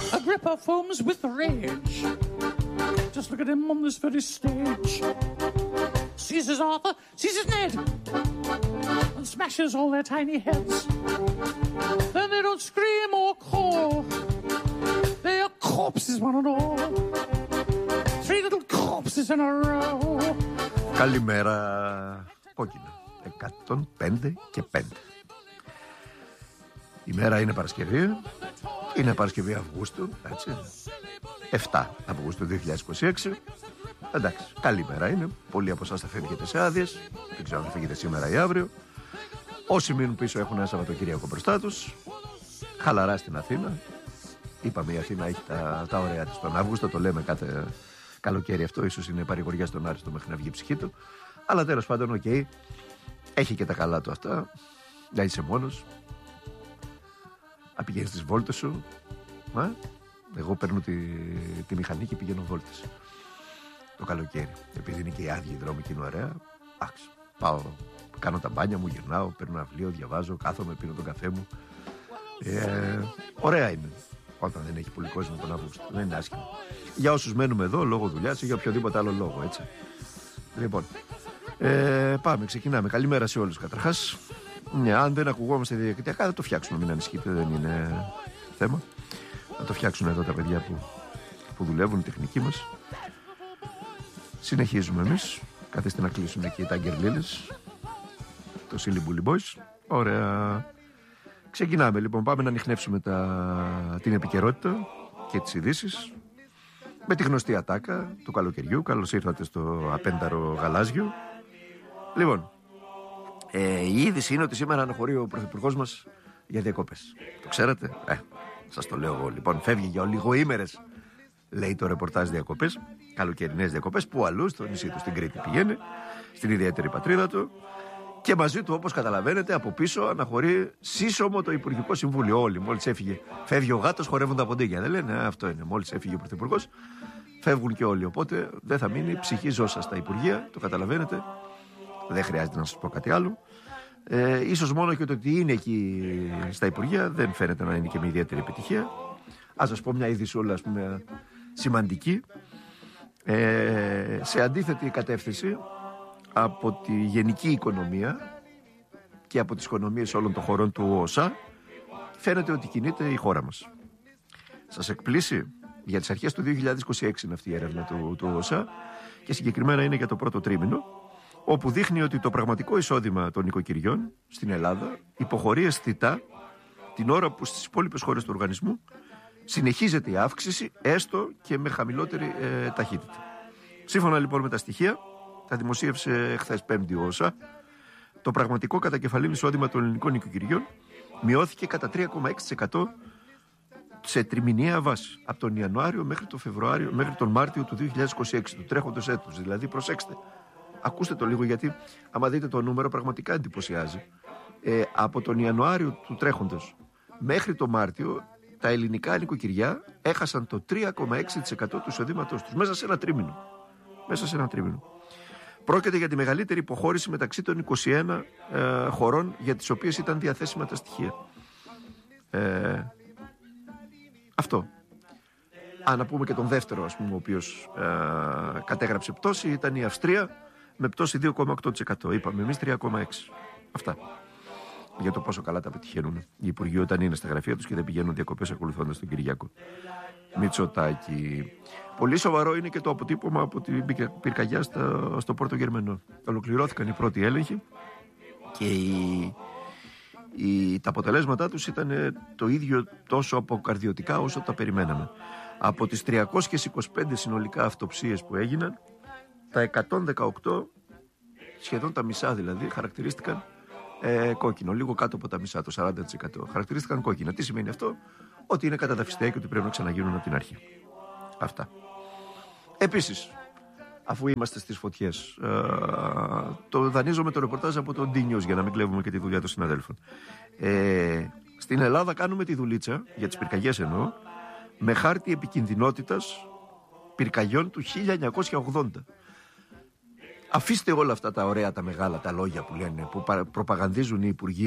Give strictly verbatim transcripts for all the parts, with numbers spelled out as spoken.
Agrippa foams with rage. Just look at him on this very stage. Seizes Arthur, seizes Ned, and smashes all their tiny heads. Then they don't scream or call. They are corpses, one and all. Three little corpses in a row. Καλημέρα, κόκκινο. εκατόν πέντε και πέντε. Η μέρα είναι Παρασκευή. Είναι Παρασκευή Αυγούστου, έτσι. επτά Αυγούστου δύο χιλιάδες είκοσι έξι. Εντάξει, καλή μέρα είναι. Πολλοί από εσάς θα φεύγετε σε άδειες. Δεν ξέρω αν θα φύγετε σήμερα ή αύριο. Όσοι μείνουν πίσω έχουν ένα Σαββατοκύριακο μπροστά τους. Χαλαρά στην Αθήνα. Είπαμε η Αθήνα έχει τα, τα ωραία της. Τον Αύγουστο το λέμε κάθε καλοκαίρι αυτό. Ίσως είναι παρηγοριά στον Άριστο μέχρι να βγει η ψυχή του. Αλλά τέλος πάντων, οκ. Okay, έχει και τα καλά του αυτά. Να είσαι μόνος. Να πηγαίνεις τις βόλτες σου. Μα, εγώ παίρνω τη, τη μηχανή και πηγαίνω βόλτες. Το καλοκαίρι. Επειδή είναι και οι άδειοι δρόμοι και είναι ωραία. Άξι, πάω, κάνω τα μπάνια μου, γυρνάω, παίρνω ένα βιβλίο, διαβάζω, κάθομαι, πίνω τον καφέ μου. Ε, ωραία είναι. Όταν δεν έχει πολύ κόσμο τον Αύγουστο. Δεν είναι άσχημο. Για όσους μένουμε εδώ λόγω δουλειάς ή για οποιοδήποτε άλλο λόγο, έτσι. Λοιπόν, ε, πάμε, ξεκινάμε. Καλημέρα σε όλους καταρχάς. Ναι, αν δεν ακουγόμαστε διαδικτυακά θα το φτιάξουμε, μην ανησυχείτε, δεν είναι θέμα. Θα το φτιάξουν εδώ τα παιδιά που, που δουλεύουν, οι τεχνικοί μας. Συνεχίζουμε εμείς. Καθίστε να κλείσουν εκεί τα γκερλίλες. Το Silly Bully Boys. Ωραία. Ξεκινάμε λοιπόν. Πάμε να ανιχνεύσουμε τα... την επικαιρότητα και τις ειδήσεις. Με τη γνωστή ατάκα του καλοκαιριού. Καλώς ήρθατε στο απένταρο γαλάζιο. Λοιπόν, ε, η είδηση είναι ότι σήμερα αναχωρεί ο πρωθυπουργός μας για διακοπές. Το ξέρατε? Ε, σας το λέω εγώ. Λοιπόν, φεύγει για ολιγοήμερες, λέει το ρεπορτάζ, διακοπές. Καλοκαιρινές διακοπές. Που αλλού, στο νησί του, στην Κρήτη πηγαίνει, στην ιδιαίτερη πατρίδα του. Και μαζί του, όπως καταλαβαίνετε, από πίσω αναχωρεί σύσσωμο το Υπουργικό Συμβούλιο. Όλοι, μόλις έφυγε, φεύγει ο γάτος, χορεύουν τα ποντίκια. Δεν λένε, αυτό είναι. Μόλις έφυγε ο πρωθυπουργός, φεύγουν και όλοι. Οπότε δεν θα μείνει ψυχή ζώσα στα Υπουργεία, το καταλαβαίνετε. Δεν χρειάζεται να σας πω κάτι άλλο. Ε, ίσως μόνο και το ότι είναι εκεί στα Υπουργεία δεν φαίνεται να είναι και με ιδιαίτερη επιτυχία. Ας σας πω μια ειδησούλα, ας πούμε, σημαντική. Ε, σε αντίθετη κατεύθυνση από τη γενική οικονομία και από τις οικονομίες όλων των χωρών του ΟΣΑ, φαίνεται ότι κινείται η χώρα μας. Σας εκπλήσει? Για τις αρχές του δύο χιλιάδες είκοσι έξι είναι αυτή η έρευνα του, του ΟΣΑ και συγκεκριμένα είναι για το πρώτο τρίμηνο, όπου δείχνει ότι το πραγματικό εισόδημα των νοικοκυριών στην Ελλάδα υποχωρεί αισθητά την ώρα που στις υπόλοιπες χώρες του οργανισμού συνεχίζεται η αύξηση, έστω και με χαμηλότερη ε, ταχύτητα. Σύμφωνα λοιπόν με τα στοιχεία, τα δημοσίευσε χθες Πέμπτη ο ΟΣΑ, το πραγματικό κατακεφαλήν εισόδημα των ελληνικών νοικοκυριών μειώθηκε κατά τρία κόμμα έξι τοις εκατό σε τριμηνιαία βάση από τον Ιανουάριο μέχρι τον Φεβρουάριο, μέχρι τον Μάρτιο του δύο χιλιάδες είκοσι έξι, του τρέχοντος έτους. Δηλαδή, προσέξτε, ακούστε το λίγο, γιατί άμα δείτε το νούμερο πραγματικά εντυπωσιάζει. Ε, από τον Ιανουάριο του τρέχοντος μέχρι τον Μάρτιο, τα ελληνικά νοικοκυριά έχασαν το τρία κόμμα έξι τοις εκατό του εισοδήματός τους μέσα σε ένα τρίμηνο. Μέσα σε ένα τρίμηνο. Πρόκειται για τη μεγαλύτερη υποχώρηση μεταξύ των είκοσι ένα ε, χωρών για τις οποίες ήταν διαθέσιμα τα στοιχεία. Ε, αυτό. Αν να πούμε και τον δεύτερο, ας πούμε, ο οποίος ε, κατέγραψε πτώση, ήταν η Αυστρία με πτώση δύο κόμμα οκτώ τοις εκατό. Είπαμε εμείς τρία κόμμα έξι τοις εκατό. Αυτά. Για το πόσο καλά τα πετυχαίνουν οι υπουργοί όταν είναι στα γραφεία τους και δεν πηγαίνουν διακοπές ακολουθώντας τον Κυριάκο Μητσοτάκη. Πολύ σοβαρό είναι και το αποτύπωμα από την πυρκαγιά στα, στο Πόρτο Γερμανό. Ολοκληρώθηκαν οι πρώτοι έλεγχοι και οι, οι, τα αποτελέσματά τους ήταν το ίδιο τόσο αποκαρδιωτικά όσο τα περιμέναμε. Από τις τριακόσιες είκοσι πέντε συνολικά αυτοψίες που έγιναν, τα εκατόν δεκαοκτώ, σχεδόν τα μισά δηλαδή, χαρακτηρίστηκαν ε, κόκκινο. Λίγο κάτω από τα μισά, το σαράντα τοις εκατό. Χαρακτηρίστηκαν κόκκινα. Τι σημαίνει αυτό? Ότι είναι καταδαφιστέα και ότι πρέπει να ξαναγίνουν από την αρχή. Αυτά. Επίσης, αφού είμαστε στις φωτιές, ε, το δανείζω με το ρεπορτάζ από το ντι νιους για να μην κλέβουμε και τη δουλειά των συναδέλφων. Ε, στην Ελλάδα κάνουμε τη δουλίτσα, για τις πυρκαγιές εννοώ, με χάρτη επικινδυνότητας πυρκαγιών του χίλια εννιακόσια ογδόντα. Αφήστε όλα αυτά τα ωραία, τα μεγάλα, τα λόγια που λένε, που προπαγανδίζουν οι υπουργοί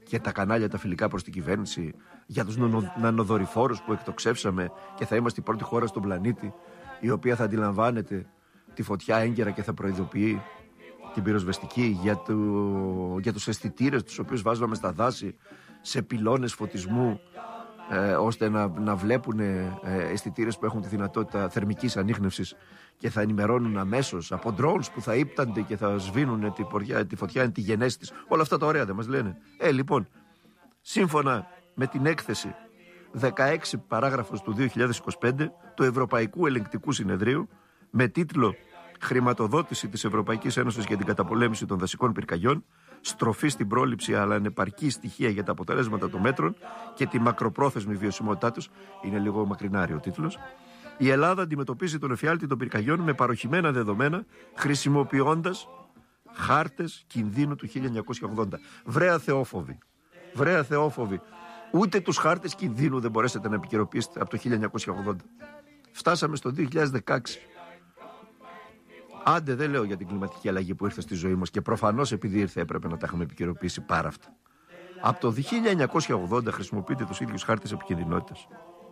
και τα κανάλια τα φιλικά προς την κυβέρνηση για τους νανοδορυφόρους που εκτοξεύσαμε και θα είμαστε η πρώτη χώρα στον πλανήτη η οποία θα αντιλαμβάνεται τη φωτιά έγκαιρα και θα προειδοποιεί την πυροσβεστική για, το, για τους αισθητήρες τους οποίους βάζαμε στα δάση σε πυλώνες φωτισμού ε, ώστε να, να βλέπουν ε, αισθητήρες που έχουν τη δυνατότητα θερμικής ανίχνευσης και θα ενημερώνουν αμέσως από drones που θα ύπτανται και θα σβήνουν τη, ποριά, τη φωτιά εν τη γενέση της. Όλα αυτά τα ωραία δεν μας λένε. Ε, λοιπόν, σύμφωνα με την έκθεση δεκαέξι παράγραφος του δύο χιλιάδες είκοσι πέντε του Ευρωπαϊκού Ελεγκτικού Συνεδρίου με τίτλο «Χρηματοδότηση της Ευρωπαϊκής Ένωσης για την καταπολέμηση των δασικών πυρκαγιών, στροφή στην πρόληψη αλλά ανεπαρκή στοιχεία για τα αποτελέσματα των μέτρων και τη μακροπρόθεσμη βιωσιμότητά τους», είναι λίγο μακρινάρι ο τίτλος, η Ελλάδα αντιμετωπίζει τον εφιάλτη των πυρκαγιών με παροχημένα δεδομένα, χρησιμοποιώντας χάρτες κινδύνου του χίλια εννιακόσια ογδόντα. Βρέα θεόφοβοι, βρέα θεόφοβοι, ούτε τους χάρτες κινδύνου δεν μπορέσατε να επικαιροποιήσετε από το χίλια εννιακόσια ογδόντα. Φτάσαμε στο δύο χιλιάδες δεκαέξι. Άντε, δεν λέω για την κλιματική αλλαγή που ήρθε στη ζωή μας και προφανώς επειδή ήρθε έπρεπε να τα είχαμε επικαιροποιήσει πάρα αυτά. Από το χίλια εννιακόσια ογδόντα χρησιμοποιείτε τους ίδιους χάρτες επικινδυνότητας.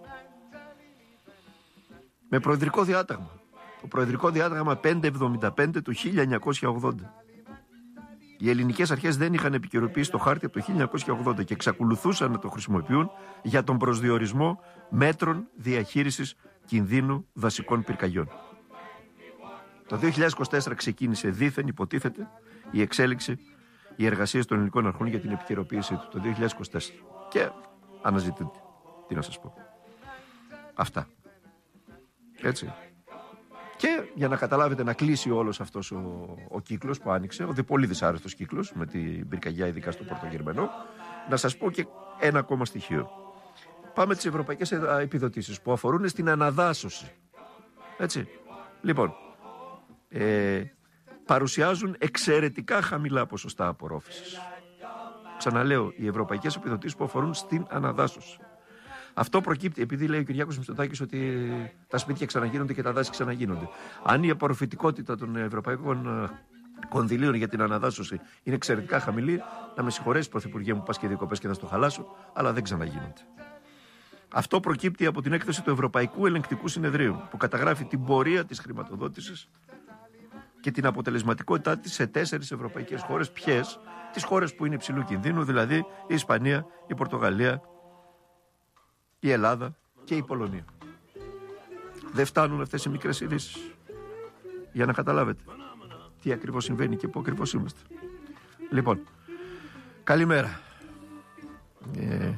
Με προεδρικό διάταγμα. Το προεδρικό διάταγμα πεντακόσια εβδομήντα πέντε του χίλια εννιακόσια ογδόντα. Οι ελληνικές αρχές δεν είχαν επικαιροποιήσει το χάρτη από το χίλια εννιακόσια ογδόντα και εξακολουθούσαν να το χρησιμοποιούν για τον προσδιορισμό μέτρων διαχείρισης κινδύνου δασικών πυρκαγιών. Το δύο χιλιάδες είκοσι τέσσερα ξεκίνησε δήθεν, υποτίθεται, η εξέλιξη, οι εργασίες των ελληνικών αρχών για την επικαιροποίησή του το δύο χιλιάδες είκοσι τέσσερα. Και αναζητείτε. Τι να σας πω. Αυτά. Έτσι. Και για να καταλάβετε, να κλείσει όλος αυτός ο, ο κύκλος που άνοιξε, ο πολύ δυσάρεστος κύκλος με την πυρκαγιά, ειδικά στο Πορτογερμανό, να σας πω και ένα ακόμα στοιχείο. Πάμε τις ευρωπαϊκές επιδοτήσεις που αφορούν στην αναδάσωση. Έτσι. Λοιπόν, ε, παρουσιάζουν εξαιρετικά χαμηλά ποσοστά απορρόφησης. Ξαναλέω, οι ευρωπαϊκές επιδοτήσεις που αφορούν στην αναδάσωση. Αυτό προκύπτει επειδή λέει ο Κυριάκος Μητσοτάκης ότι τα σπίτια ξαναγίνονται και τα δάση ξαναγίνονται. Αν η απορροφητικότητα των ευρωπαϊκών κονδυλίων για την αναδάσωση είναι εξαιρετικά χαμηλή, να με συγχωρέσει, Πρωθυπουργέ μου, πας και διακοπές και θα στο χαλάσω, αλλά δεν ξαναγίνονται. Αυτό προκύπτει από την έκθεση του Ευρωπαϊκού Ελεγκτικού Συνεδρίου, που καταγράφει την πορεία της χρηματοδότησης και την αποτελεσματικότητά της σε τέσσερις ευρωπαϊκές χώρες. Ποιες? Τις χώρες που είναι υψηλού κινδύνου, δηλαδή η Ισπανία, η Πορτογαλία, η Ελλάδα και η Πολωνία. Δεν φτάνουν αυτές οι μικρές ειδήσεις για να καταλάβετε τι ακριβώς συμβαίνει και πού ακριβώς είμαστε. Λοιπόν, καλημέρα. Ε,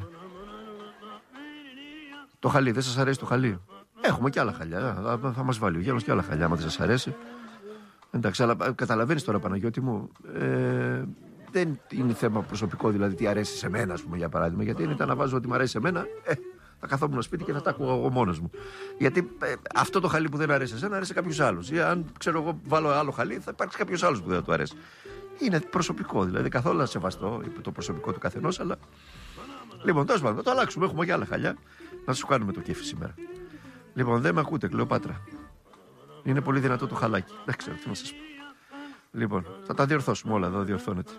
το χαλί, δεν σας αρέσει το χαλί? Έχουμε και άλλα χαλιά. Θα, θα μας βάλει ο Γιάννος και άλλα χαλιά, άμα δεν σας αρέσει. Εντάξει, αλλά καταλαβαίνεις τώρα, Παναγιώτη μου, ε, δεν είναι θέμα προσωπικό, δηλαδή τι αρέσει σε μένα, ας πούμε, για παράδειγμα. Γιατί αν ήταν να βάζω ότι μου αρέσει σε μένα, ε, θα καθόμουν σπίτι και θα τα ακούω εγώ μόνος μου. Γιατί ε, αυτό το χαλί που δεν αρέσει εσένα, αρέσει κάποιος άλλος. Ή αν ξέρω εγώ βάλω άλλο χαλί, θα υπάρξει κάποιος άλλος που δεν θα του αρέσει. Είναι προσωπικό, δηλαδή καθόλου σεβαστό το προσωπικό του καθενός, αλλά. Λοιπόν, τέλος πάντων, θα το αλλάξουμε. Έχουμε και άλλα χαλιά. Να σου κάνουμε το κέφι σήμερα. Λοιπόν, δεν με ακούτε, Κλεοπάτρα. Είναι πολύ δυνατό το χαλάκι. Δεν ξέρω τι να σας πω. Λοιπόν, θα τα διορθώσουμε όλα, εδώ διορθώνεται.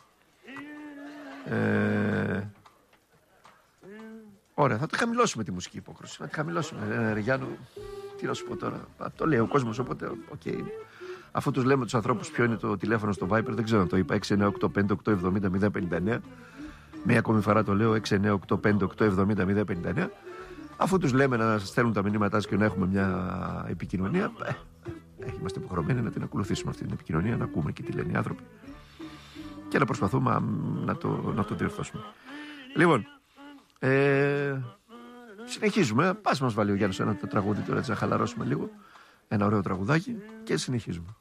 Ε... Ωραία, θα τη χαμηλώσουμε τη μουσική υπόκριση. Θα τη χαμηλώσουμε. Ε, Γιάννου, τι να σου πω τώρα. Το λέει ο κόσμος, οπότε οκ. Okay. Αφού τους λέμε τους ανθρώπους ποιο είναι το τηλέφωνο στο Viber, δεν ξέρω να το είπα. έξι εννιά οκτώ πέντε οκτώ επτά μηδέν μηδέν πέντε εννιά. Μία ακόμη φορά το λέω, έξι εννιά οκτώ πέντε οκτώ επτά μηδέν μηδέν πέντε εννιά. Αφού τους λέμε να στέλνουν τα μηνύματά και να έχουμε μια επικοινωνία, ε, ε, είμαστε υποχρεωμένοι να την ακολουθήσουμε αυτή την επικοινωνία, να ακούμε και τι λένε οι άνθρωποι και να προσπαθούμε α, να, το, να το διορθώσουμε. Λοιπόν, ε, συνεχίζουμε. Πας μας βάλει ο Γιάννης ένα τραγούδι τώρα, έτσι να χαλαρώσουμε λίγο. Ένα ωραίο τραγουδάκι και συνεχίζουμε.